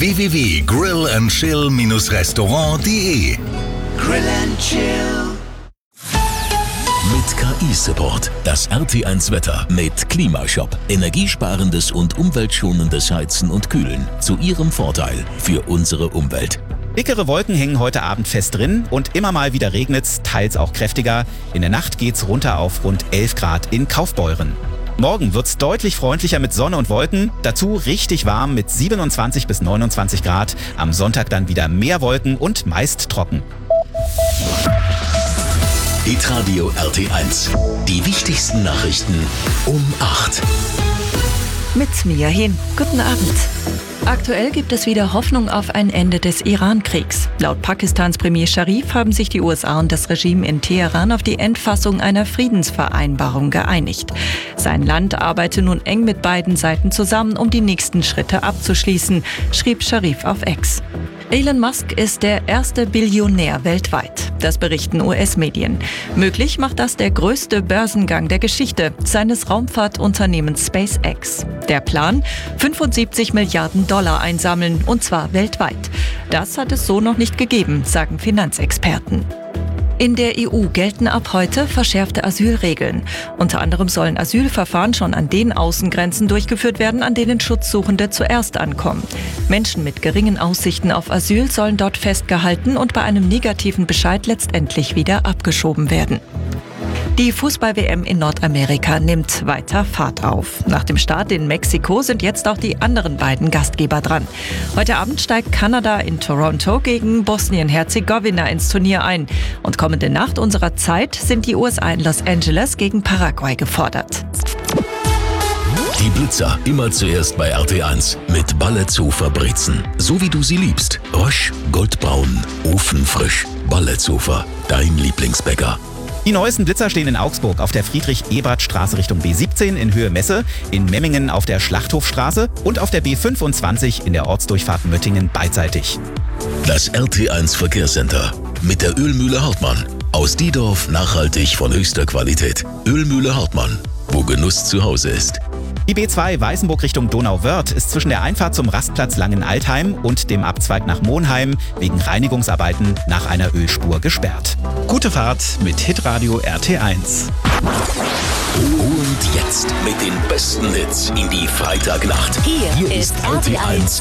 www.grillandchill-restaurant.de. Grill and Chill. Mit KI-Support. Das RT1-Wetter mit Klimashop. Energiesparendes und umweltschonendes Heizen und Kühlen. Zu Ihrem Vorteil für unsere Umwelt. Dickere Wolken hängen heute Abend fest drin und immer mal wieder regnet's, teils auch kräftiger. In der Nacht geht's runter auf rund 11 Grad in Kaufbeuren. Morgen wird's deutlich freundlicher mit Sonne und Wolken. Dazu richtig warm mit 27 bis 29 Grad. Am Sonntag dann wieder mehr Wolken und meist trocken. Hitradio RT1. Die wichtigsten Nachrichten um 8. Mit Mia Hin. Guten Abend. Aktuell gibt es wieder Hoffnung auf ein Ende des Iran-Kriegs. Laut Pakistans Premier Sharif haben sich die USA und das Regime in Teheran auf die Endfassung einer Friedensvereinbarung geeinigt. Sein Land arbeite nun eng mit beiden Seiten zusammen, um die nächsten Schritte abzuschließen, schrieb Sharif auf X. Elon Musk ist der erste Billionär weltweit. Das berichten US-Medien. Möglich macht das der größte Börsengang der Geschichte seines Raumfahrtunternehmens SpaceX. Der Plan? 75 Milliarden Dollar einsammeln, und zwar weltweit. Das hat es so noch nicht gegeben, sagen Finanzexperten. In der EU gelten ab heute verschärfte Asylregeln. Unter anderem sollen Asylverfahren schon an den Außengrenzen durchgeführt werden, an denen Schutzsuchende zuerst ankommen. Menschen mit geringen Aussichten auf Asyl sollen dort festgehalten und bei einem negativen Bescheid letztendlich wieder abgeschoben werden. Die Fußball-WM in Nordamerika nimmt weiter Fahrt auf. Nach dem Start in Mexiko sind jetzt auch die anderen beiden Gastgeber dran. Heute Abend steigt Kanada in Toronto gegen Bosnien-Herzegowina ins Turnier ein. Und kommende Nacht unserer Zeit sind die USA in Los Angeles gegen Paraguay gefordert. Die Blitzer immer zuerst bei RT1 mit Balletzofer Brezen. So wie du sie liebst. Rösch, goldbraun, ofenfrisch. Balletzofer, dein Lieblingsbäcker. Die neuesten Blitzer stehen in Augsburg auf der Friedrich-Ebert-Straße Richtung B17 in Höhe Messe, in Memmingen auf der Schlachthofstraße und auf der B25 in der Ortsdurchfahrt Möttingen beidseitig. Das RT1 Verkehrscenter mit der Ölmühle Hartmann. Aus Diedorf nachhaltig von höchster Qualität. Ölmühle Hartmann, wo Genuss zu Hause ist. Die B2 Weißenburg Richtung Donauwörth ist zwischen der Einfahrt zum Rastplatz Langenaltheim und dem Abzweig nach Monheim wegen Reinigungsarbeiten nach einer Ölspur gesperrt. Gute Fahrt mit Hitradio RT1. Und jetzt mit den besten Hits in die Freitagnacht. Hier ist RT1